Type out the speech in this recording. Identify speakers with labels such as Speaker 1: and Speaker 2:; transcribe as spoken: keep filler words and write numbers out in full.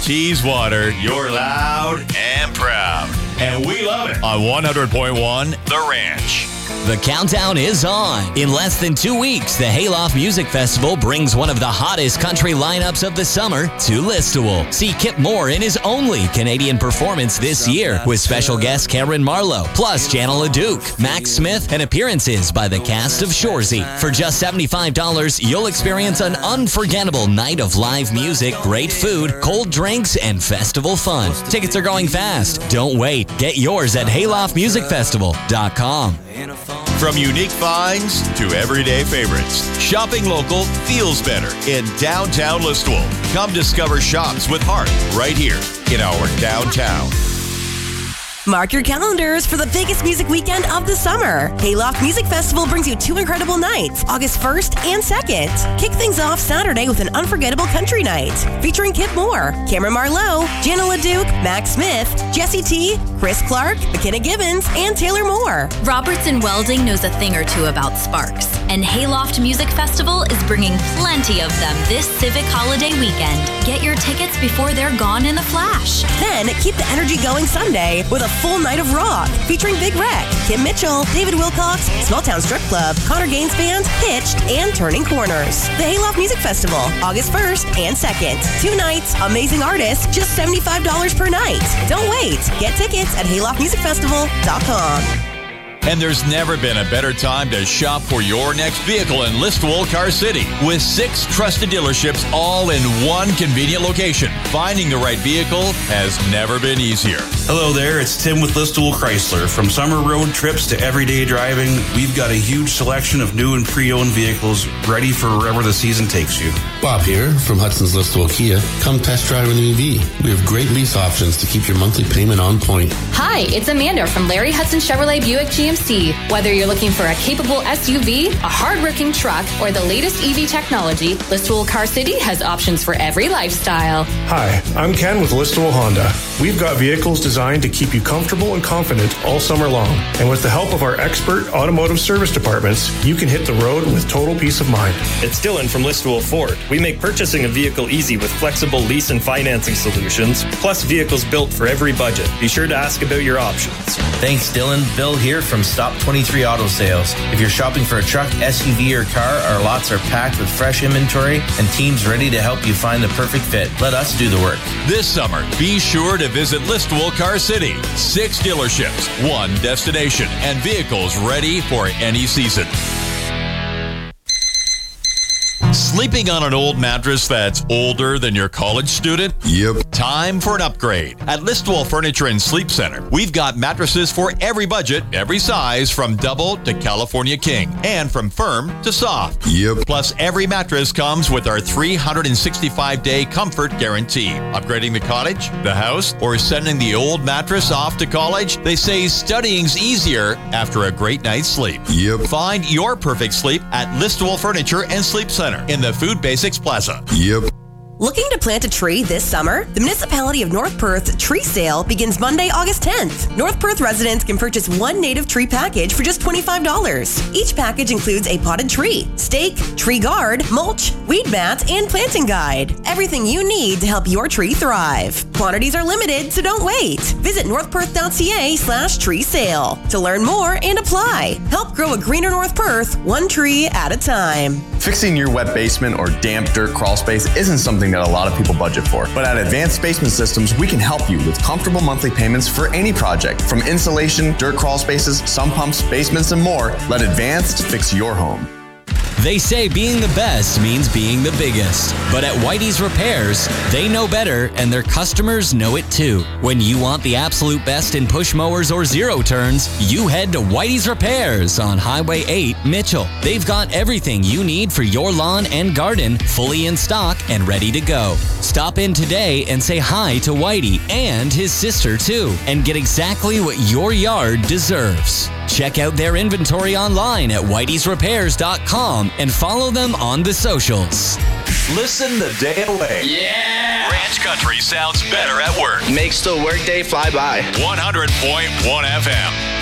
Speaker 1: Teeswater, you're loud and proud. And we love it. On one hundred point one, The Ranch.
Speaker 2: The countdown is on. In less than two weeks, the Hayloft Music Festival brings one of the hottest country lineups of the summer to Listowel. See Kip Moore in his only Canadian performance this year with special guest Cameron Marlowe, plus Jana LaDuke, Max Smith, and appearances by the cast of Shoresy. For just seventy-five dollars, you'll experience an unforgettable night of live music, great food, cold drinks, and festival fun. Tickets are going fast. Don't wait. Get yours at hayloft music festival dot com.
Speaker 1: From unique finds to everyday favorites, shopping local feels better in downtown Listowel. Come discover shops with heart right here in our downtown.
Speaker 3: Mark your calendars for the biggest music weekend of the summer. Hayloft Music Festival brings you two incredible nights, August first and second. Kick things off Saturday with an unforgettable country night featuring Kip Moore, Cameron Marlowe, Jana LaDuke, Max Smith, Jesse T, Chris Clark, McKenna Gibbons, and Taylor Moore.
Speaker 4: Robertson Welding knows a thing or two about sparks, and Hayloft Music Festival is bringing plenty of them this civic holiday weekend. Get your tickets before they're gone in a flash.
Speaker 3: Then keep the energy going Sunday with a full night of rock featuring Big Wreck, Kim Mitchell, David Wilcox, Small Town Strip Club, Connor Gaines Band, Hitched, and Turning Corners. The Hayloft Music Festival, August first and second. Two nights, amazing artists, just seventy-five dollars per night. Don't wait. Get tickets at hayloft music festival dot com.
Speaker 1: And there's never been a better time to shop for your next vehicle in Listowel Car City. With six trusted dealerships all in one convenient location, finding the right vehicle has never been easier.
Speaker 5: Hello there, it's Tim with Listowel Chrysler. From summer road trips to everyday driving, we've got a huge selection of new and pre-owned vehicles ready for wherever the season takes you.
Speaker 6: Bob here from Hudson's Listowel Kia. Come test drive an E V. We have great lease options to keep your monthly payment on point.
Speaker 7: Hi, it's Amanda from Larry Hudson Chevrolet Buick G M C. Whether you're looking for a capable S U V, a hard-working truck, or the latest E V technology, Listowel Car City has options for every lifestyle.
Speaker 8: Hi, I'm Ken with Listowel Honda. We've got vehicles designed to keep you comfortable and confident all summer long. And with the help of our expert automotive service departments, you can hit the road with total peace of mind.
Speaker 9: It's Dylan from Listowel Ford. We make purchasing a vehicle easy with flexible lease and financing solutions, plus vehicles built for every budget. Be sure to ask about your options.
Speaker 10: Thanks, Dylan. Bill here from Stop twenty-three Auto Sales. If you're shopping for a truck, S U V, or car, our lots are packed with fresh inventory and teams ready to help you find the perfect fit. Let us do the work.
Speaker 1: This summer, be sure to visit Listowel Car City. Six dealerships, one destination, and vehicles ready for any season. Sleeping on an old mattress that's older than your college student?
Speaker 6: Yep.
Speaker 1: Time for an upgrade. At Listowel Furniture and Sleep Center, we've got mattresses for every budget, every size, from double to California King, and from firm to soft.
Speaker 6: Yep.
Speaker 1: Plus, every mattress comes with our three hundred sixty-five day comfort guarantee. Upgrading the cottage, the house, or sending the old mattress off to college? They say studying's easier after a great night's sleep.
Speaker 6: Yep.
Speaker 1: Find your perfect sleep at Listowel Furniture and Sleep Center in the Food Basics Plaza.
Speaker 6: Yep.
Speaker 3: Looking to plant a tree this summer? The Municipality of North Perth's tree sale begins Monday, August tenth. North Perth residents can purchase one native tree package for just twenty-five dollars. Each package includes a potted tree, stake, tree guard, mulch, weed mat, and planting guide. Everything you need to help your tree thrive. Quantities are limited, so don't wait. Visit northperth.ca slash tree sale to learn more and apply. Help grow a greener North Perth, one tree at a time.
Speaker 11: Fixing your wet basement or damp dirt crawl space isn't something that a lot of people budget for. But at Advanced Basement Systems, we can help you with comfortable monthly payments for any project. From insulation, dirt crawl spaces, sump pumps, basements, and more, let Advanced fix your home.
Speaker 2: They say being the best means being the biggest. But at Whitey's Repairs, they know better, and their customers know it too. When you want the absolute best in push mowers or zero turns, you head to Whitey's Repairs on Highway eight, Mitchell. They've got everything you need for your lawn and garden, fully in stock and ready to go. Stop in today and say hi to Whitey and his sister too, and get exactly what your yard deserves. Check out their inventory online at whiteys repairs dot com and follow them on the socials.
Speaker 1: Listen the day away.
Speaker 12: Yeah!
Speaker 1: Ranch Country sounds better at work.
Speaker 12: Makes the workday fly by.
Speaker 1: one hundred point one F M.